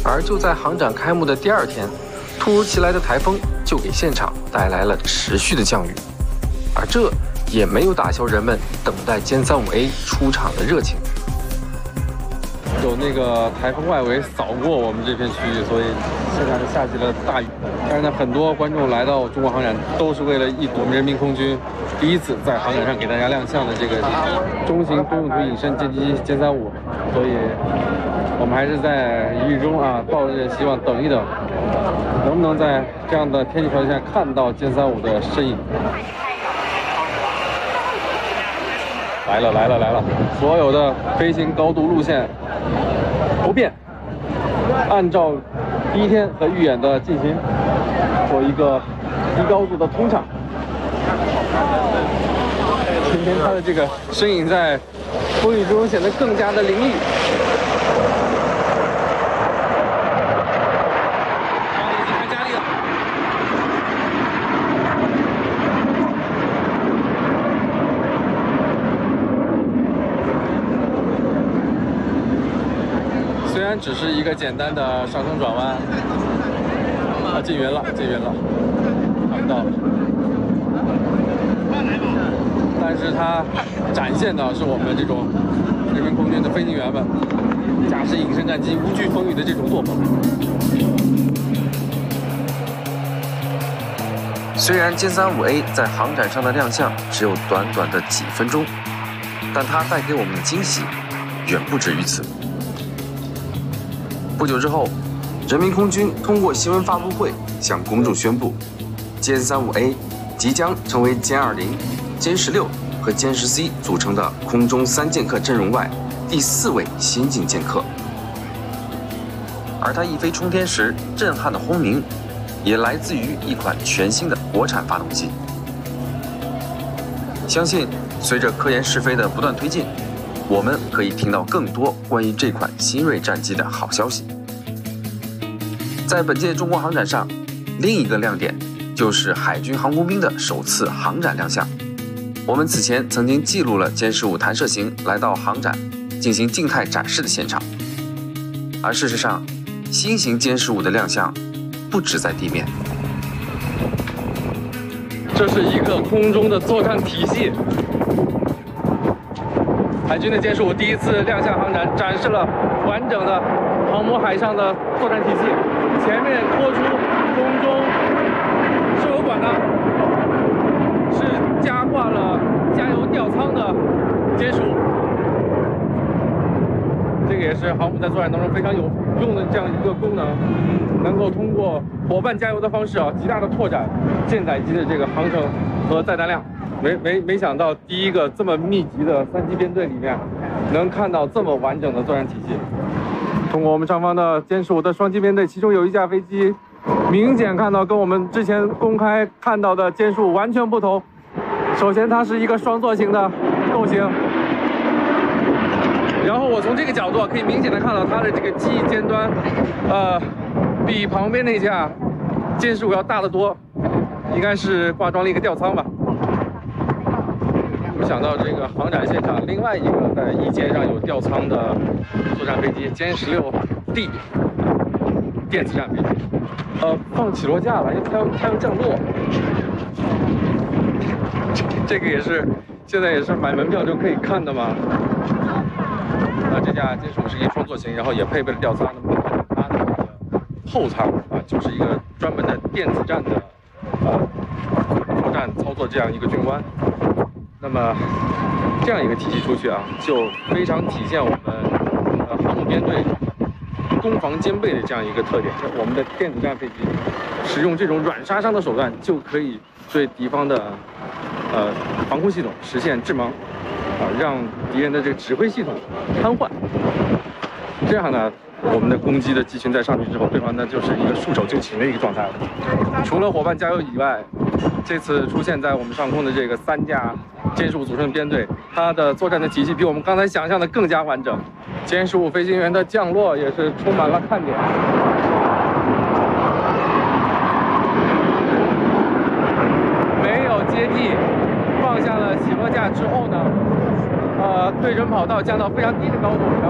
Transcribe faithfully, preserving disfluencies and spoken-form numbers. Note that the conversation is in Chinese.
而就在航展开幕的第二天，突如其来的台风就给现场带来了持续的降雨，而这也没有打消人们等待歼三五 A 出场的热情。有那个台风外围扫过我们这片区域，所以现在是下起了大雨。但是呢，很多观众来到中国航展都是为了一睹我们人民空军第一次在航展上给大家亮相的这个中型多用途隐身歼击歼三五，所以我们还是在雨中啊，抱着希望等一等，能不能在这样的天气条件下看到歼三五的身影。来了来了来了！所有的飞行高度路线不变，按照第一天和预演的进行，做一个低高度的通畅。今天它的这个身影在风雨之中显得更加的凌厉。虽然只是一个简单的上升转弯，啊，进云了，进云了，看不到了。但是它展现的是我们这种人民空军的飞行员们驾驶隐身战机无惧风雨的这种作风。虽然歼三五 A 在航展上的亮相只有短短的几分钟，但它带给我们的惊喜远不止于此。不久之后，人民空军通过新闻发布会向公众宣布，歼三五 A 即将成为歼二零、歼十六和歼十 C 组成的空中三剑客阵容外第四位先进剑客。而它一飞冲天时震撼的轰鸣，也来自于一款全新的国产发动机。相信随着科研试飞的不断推进，我们可以听到更多关于这款新锐战机的好消息。在本届中国航展上，另一个亮点就是海军航空兵的首次航展亮相。我们此前曾经记录了歼十五弹射型来到航展进行静态展示的现场，而事实上，新型歼十五的亮相不止在地面。这是一个空中的作战体系。海军的歼十五第一次亮相航展，展示了完整的航母海上的作战体系。前面拖出空中输油管的是加挂了加油吊舱的歼十五，这个也是航母在作战当中非常有用的这样一个功能，能够通过伙伴加油的方式啊，极大的拓展舰载机的这个航程和载弹量。没没没想到第一个这么密集的三机编队里面，能看到这么完整的作战体系。通过我们上方的歼十五的双机编队，其中有一架飞机，明显看到跟我们之前公开看到的歼十五完全不同。首先，它是一个双座型的构型，然后我从这个角度可以明显的看到它的这个机翼尖端，呃，比旁边那架歼十五要大得多，应该是挂装了一个吊舱吧。没想到这个航展现场，另外一个在翼尖上有吊舱的作战飞机歼十六 D 电子战飞机，呃，放起落架了，因为它要它要降落。这这个也是现在也是买门票就可以看的嘛。啊，这架歼十五是一个双座型，然后也配备了吊舱。那么它的这个后舱啊，就是一个专门的电子战的呃作战操作这样一个军官。那么这样一个体系出去啊，就非常体现我们呃航母编队攻防兼备的这样一个特点。我们的电子战飞机使用这种软杀伤的手段，就可以对敌方的呃防空系统实现致盲，啊，让敌人的这个指挥系统瘫痪。这样呢，我们的攻击的机群在上去之后，对方呢就是一个束手就擒的一个状态了。除了伙伴加油以外，这次出现在我们上空的这个三架歼十五组成的编队，它的作战的体系比我们刚才想象的更加完整。歼十五飞行员的降落也是充满了看点。没有接地，放下了起落架之后呢，呃，对准跑道降到非常低的高度，然后